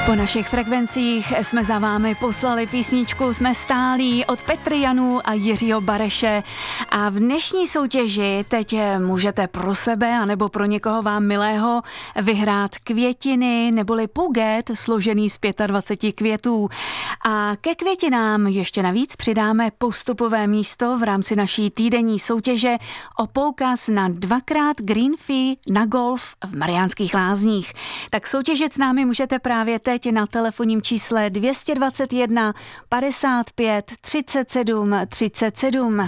Po našich frekvencích jsme za vámi poslali písničku Jsme stálí od Petry Janů a Jiřího Bareše. A v dnešní soutěži teď můžete pro sebe anebo pro někoho vám milého vyhrát květiny neboli puget složený z 25 květů. A ke květinám ještě navíc přidáme postupové místo v rámci naší týdenní soutěže o poukaz na 2x Green Fee na golf v Mariánských Lázních. Tak soutěžit s námi můžete právě teď na telefonním čísle 221 55 37 37.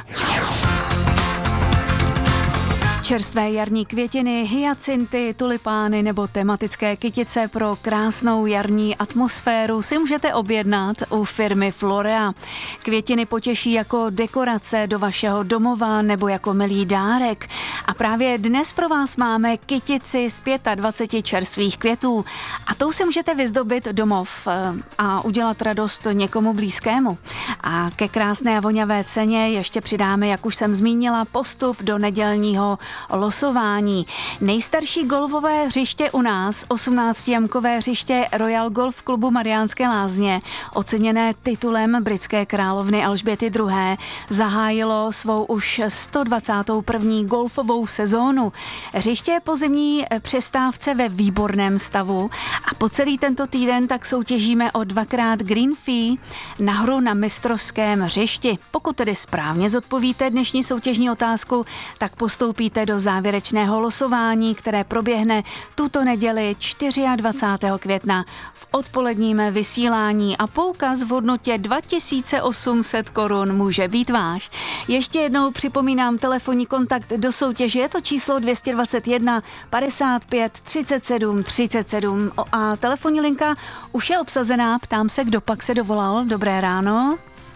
Čerstvé jarní květiny, hyacinty, tulipány nebo tematické kytice pro krásnou jarní atmosféru si můžete objednat u firmy Florea. Květiny potěší jako dekorace do vašeho domova nebo jako milý dárek. A právě dnes pro vás máme kytici z 25 čerstvých květů. A tou si můžete vyzdobit domov a udělat radost někomu blízkému. A ke krásné a voňavé ceně ještě přidáme, jak už jsem zmínila, postup do nedělního losování. Nejstarší golfové hřiště u nás, 18-jamkové hřiště Royal Golf klubu Mariánské Lázně, oceněné titulem britské královny Alžběty II., zahájilo svou už 121. golfovou sezónu. Hřiště je po zimní přestávce ve výborném stavu a po celý tento týden tak soutěžíme o 2x Green Fee na hru na mistrovském hřišti. Pokud tedy správně zodpovíte dnešní soutěžní otázku, tak postoupíte do závěrečného losování, které proběhne tuto neděli 24. května v odpoledním vysílání a poukaz v hodnotě 2800 korun může být váš. Ještě jednou připomínám telefonní kontakt do soutěže, je to číslo 221 55 37 37 a telefonní linka už je obsazená, ptám se, kdo pak se dovolal. Dobré ráno.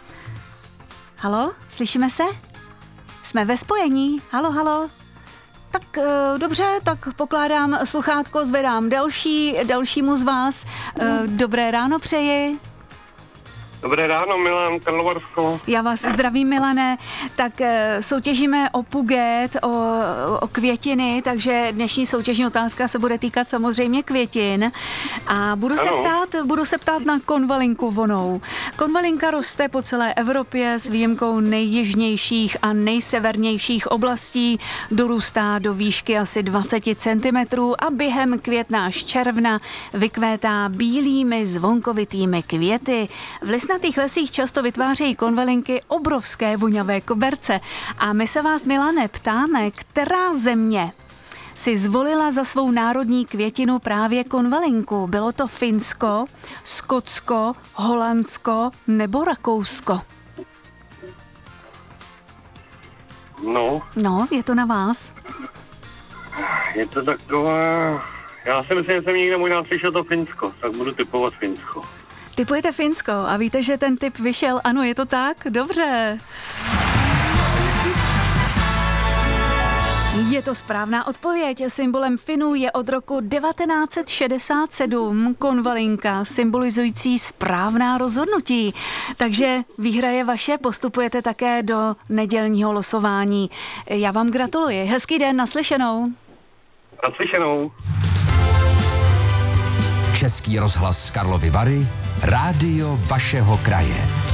Halo, slyšíme se? Jsme ve spojení. Halo. Tak dobře, tak pokládám sluchátko, zvedám dalšímu z vás. Dobré ráno přeji. Dobré ráno, Milan, Karlovarsko. Já vás zdravím, Milane. Tak soutěžíme o puget, o květiny, takže dnešní soutěžní otázka se bude týkat samozřejmě květin. A budu se ptát na konvalinku vonou. Konvalinka roste po celé Evropě s výjimkou nejjižnějších a nejsevernějších oblastí. Dorůstá do výšky asi 20 cm a během května až června vykvétá bílými zvonkovitými květy. V listnatých lesích často vytvářejí konvalinky obrovské voňavé koberce. A my se vás, Milane, ptáme, která země si zvolila za svou národní květinu právě konvalinku. Bylo to Finsko, Skotsko, Holandsko nebo Rakousko? No, je to na vás. Je to takové... Já si myslím, že jsem někde možná slyšel to Finsko, tak budu typovat Finsko. Tipujete Finsko a víte, že ten tip vyšel? Ano, je to tak? Dobře. Je to správná odpověď. Symbolem Finů je od roku 1967 konvalinka, symbolizující správná rozhodnutí. Takže výhra je vaše, postupujete také do nedělního losování. Já vám gratuluji. Hezký den, naslyšenou. Naslyšenou. Český rozhlas Karlovy Vary, rádio vašeho kraje.